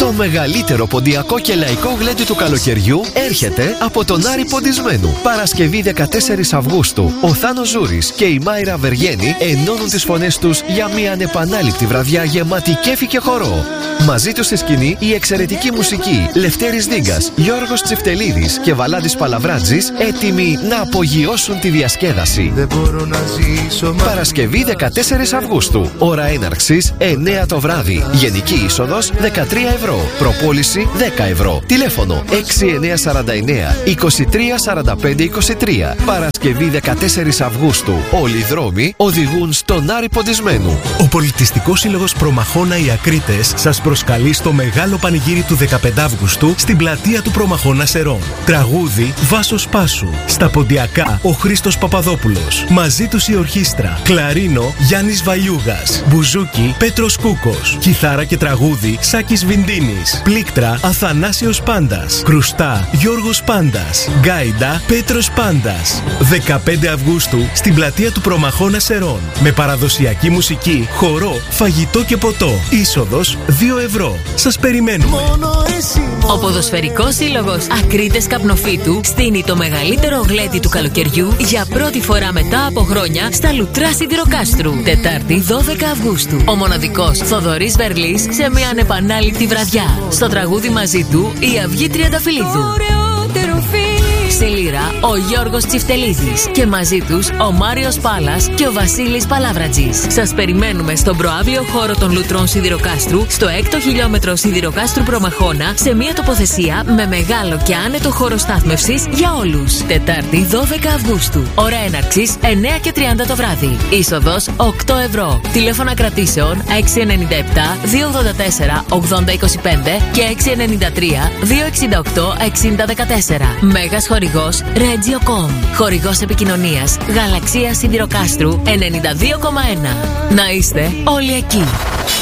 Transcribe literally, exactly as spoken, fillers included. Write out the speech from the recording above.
Το μεγαλύτερο ποντιακό και λαϊκό γλέντι του καλοκαιριού έρχεται από τον Άρη Ποντισμένου. Παρασκευή δεκατέσσερις Αυγούστου, ο Θάνος Ζούρης και η Μάιρα Βεργένη ενώνουν τις φωνές τους για μια ανεπανάληπτη βραδιά γεμάτη κέφι και χορό. Μαζί τους στη σκηνή η εξαιρετική μουσική Λευτέρης Δίγκας, Γιώργος Τσιφτελίδης και Βαλάντης Παλαβράτζης, έτοιμοι να απογειώσουν τη διασκέδαση. Δεν μπορώ να ζήσω. Παρασκευή δεκατέσσερις Αυγούστου, ώρα έναρξης εννιά το βράδυ. Γενική είσοδος δεκατρία ευρώ. Προπόληση δέκα ευρώ. Τηλέφωνο έξι εννιά τέσσερα εννιά είκοσι τρία σαράντα πέντε είκοσι τρία. Παρασκευή δεκατέσσερις Αυγούστου. Όλοι οι δρόμοι οδηγούν στον Άρη Ποντισμένου. Ο Πολιτιστικός Σύλλογος Προμαχώνα οι Ακρίτες σας προσκαλεί στο μεγάλο πανηγύρι του δεκαπέντε Αυγούστου στην πλατεία του Προμαχώνα Σερών. Τραγούδι Βάσος Πάσου. Στα ποντιακά ο Χρήστος Παπαδόπουλος. Μαζί τους η ορχήστρα. Κλαρίνο Γιάννης Βαλιούγας. Μπουζούκι Πέτρος Κούκος. Κιθάρα και τραγούδι Σάκης Βινδίνης. Πλήκτρα Αθανάσιος Πάντας. Κρουστά Γιώργος Πάντας. Γκάιντα Πέτρος Πάντας. δεκαπέντε Αυγούστου στην πλατεία του Προμαχώνα Σερών. Με παραδοσιακή μουσική, χορό, φαγητό και ποτό. Είσοδος δύο ευρώ. Σας περιμένουμε. Ο Ποδοσφαιρικός Σύλλογος Ακρίτες Καπνοφύτου στείνει το μεγαλύτερο γλέντι του καλοκαιριού για πρώτη φορά μετά από χρόνια στα Λουτρά Σιδηροκάστρου. Τετάρτη δώδεκα Αυγούστου. Ο μοναδικός Θοδωρής Βερλής σε μια ανεπανάληπτη βραδιά. Στο τραγούδι μαζί του η Αυγή Τριανταφυλλίδου. Στη λύρα ο Γιώργος Τσιφτελίδης και μαζί τους ο Μάριος Πάλας και ο Βασίλης Παλάβρατζης. Σας περιμένουμε στον προαύλιο χώρο των Λουτρών Σιδηροκάστρου, στο έκτο χιλιόμετρο Σιδηροκάστρου Προμαχώνα, σε μια τοποθεσία με μεγάλο και άνετο χώρο στάθμευσης για όλους. Τετάρτη δώδεκα Αυγούστου. Ώρα έναρξης εννιά και τριάντα το βράδυ. Είσοδος οκτώ ευρώ. Τηλέφωνα κρατήσεων έξι εννιά επτά δύο ογδόντα τέσσερα ογδόντα είκοσι πέντε και έξι εννιά τρία δύο εξήντα οκτώ εξήντα δεκατέσσερα. Μέγας χορηγός Regio.com. Χορηγός επικοινωνίας Γαλαξία Σιδηροκάστρου ενενήντα δύο κόμμα ένα. Να είστε όλοι εκεί.